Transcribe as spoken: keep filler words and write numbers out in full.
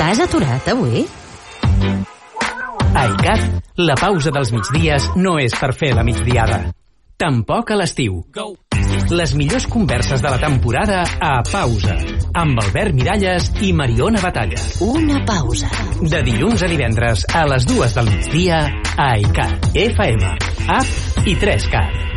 Vas aturat avui? A ICAT, la pausa dels migdies no és per fer la migdiada. Tampoc a l'estiu. Les millors converses de la temporada a Pausa, amb Albert Miralles i Mariona Batalla. Una pausa. De dilluns a divendres a les dues del migdia a ICAT, F M, App i tres cat.